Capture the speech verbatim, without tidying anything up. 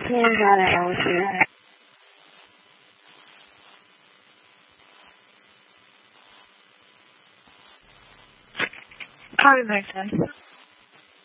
Yeah, got it. I will see that. Probably makes sense.